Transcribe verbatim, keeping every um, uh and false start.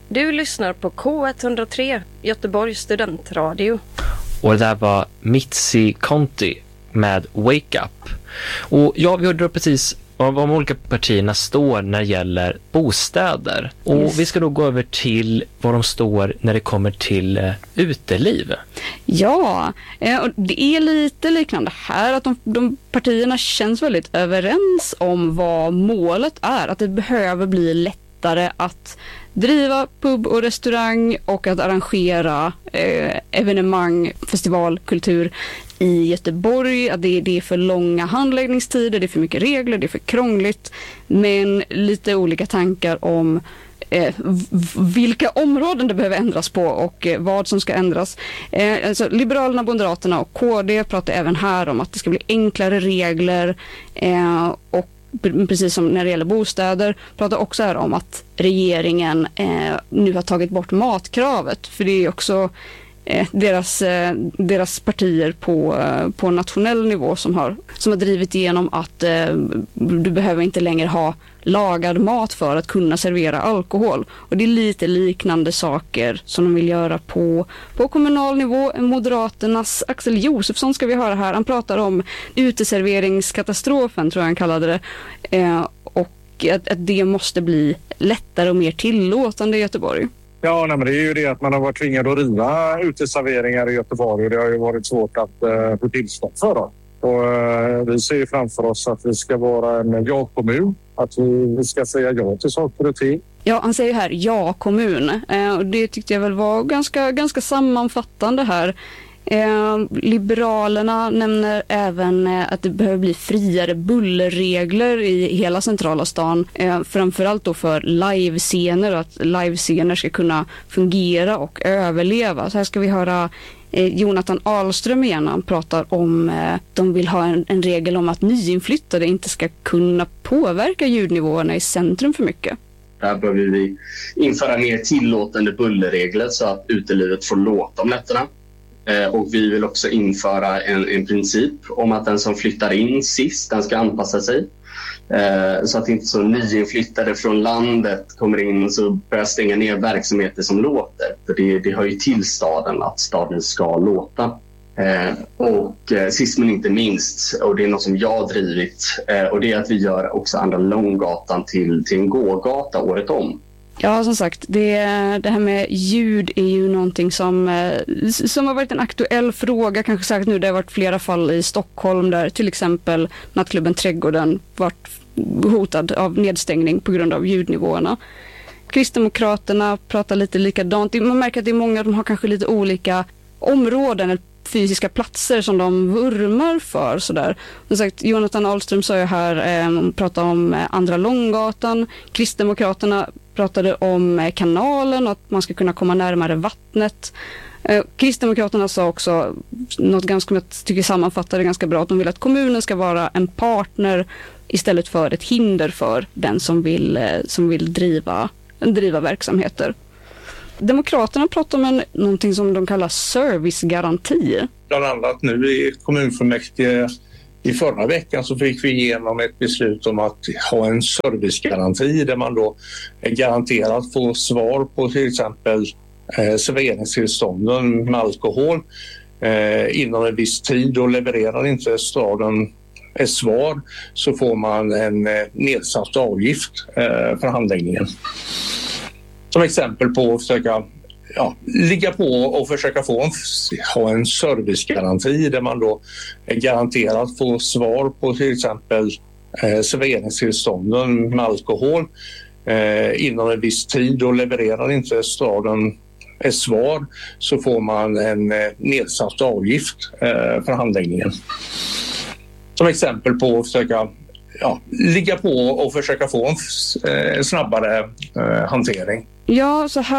Du lyssnar på K ett noll tre, Göteborgs studentradio. Och det där var Mitzi Conti med Wake Up. Och ja, vi hörde precis vad de olika partierna står när det gäller bostäder. Och yes. Vi ska då gå över till vad de står när det kommer till uh, uteliv. Ja, och det är lite liknande här att de, de partierna känns väldigt överens om vad målet är. Att det behöver bli lättare att driva pub och restaurang och att arrangera eh, evenemang, festival, kultur i Göteborg. Att det, det är för långa handläggningstider, det är för mycket regler, det är för krångligt. Men lite olika tankar om eh, vilka områden det behöver ändras på och eh, vad som ska ändras. Eh, alltså, Liberalerna, Moderaterna och K D pratar även här om att det ska bli enklare regler eh, och precis som när det gäller bostäder pratar också här om att regeringen eh, nu har tagit bort matkravet, för det är också eh, deras, eh, deras partier på, eh, på nationell nivå som har, som har drivit igenom att eh, du behöver inte längre ha lagad mat för att kunna servera alkohol. Och det är lite liknande saker som de vill göra på, på kommunal nivå. Moderaternas Axel Josefsson ska vi höra här. Han pratar om uteserveringskatastrofen, tror jag han kallade det. Eh, och att, att det måste bli lättare och mer tillåtande i Göteborg. Ja, nej, men det är ju det att man har varit tvingad att riva uteserveringar i Göteborg och det har ju varit svårt att uh, få tillstånd för dem. Och, uh, vi ser ju framför oss att vi ska vara en ja-kommun, att vi, vi ska säga ja till saker och ting. Ja, han säger här ja-kommun eh, och det tyckte jag väl var ganska, ganska sammanfattande här. Eh, Liberalerna nämner även eh, att det behöver bli friare bullerregler i hela centrala stan. Eh, framförallt då för livescener, att livescener ska kunna fungera och överleva. Så här ska vi höra eh, Jonathan Ahlström igen. Han pratar om eh, de vill ha en, en regel om att nyinflyttade inte ska kunna påverka ljudnivåerna i centrum för mycket. Där behöver vi införa mer tillåtande bullerregler så att utelivet får låta om nätterna. Och vi vill också införa en, en princip om att den som flyttar in sist, den ska anpassa sig. Eh, så att inte så nyinflyttade från landet kommer in och så börjar stänga ner verksamheter som låter. För det, det hör ju till staden att staden ska låta. Eh, och eh, sist men inte minst, och det är något som jag har drivit, eh, och det är att vi gör också Andra Långgatan till, till en gågata året om. Ja, som sagt, det, det här med ljud är ju någonting som, som har varit en aktuell fråga, kanske sagt nu. Det har varit flera fall i Stockholm där till exempel nattklubben Trädgården varit hotad av nedstängning på grund av ljudnivåerna. Kristdemokraterna pratar lite likadant. Man märker att det är många som har kanske lite olika områden eller fysiska platser som de vurmar för. Sådär. Som sagt, Jonathan Ahlström sa ju här, eh, pratade om Andra Långgatan. Kristdemokraterna pratade om kanalen och att man ska kunna komma närmare vattnet. Eh, Kristdemokraterna sa också något ganska, jag tycker sammanfattar det ganska bra, att de vill att kommunen ska vara en partner istället för ett hinder för den som vill, eh, som vill driva, driva verksamheter. Demokraterna pratar om en, någonting som de kallar servicegaranti. Bland annat nu i kommunfullmäktige i förra veckan så fick vi igenom ett beslut om att ha en servicegaranti där man då är garanterad att få svar på till exempel eh, serveringstillstånden med alkohol eh, inom en viss tid, och levererar inte staden ett svar så får man en eh, nedsatt avgift eh, för handläggningen. Som exempel på att försöka ja, ligga på och försöka få en, ha en servicegaranti där man då är garanterad att få svar på till exempel eh, serveringstillstånden med alkohol eh, inom en viss tid, och levererar inte staden ett svar så får man en eh, nedsatt avgift eh, för handläggningen. Som exempel på att försöka ja, ligga på och försöka få en eh, snabbare eh, hantering. Ja, så här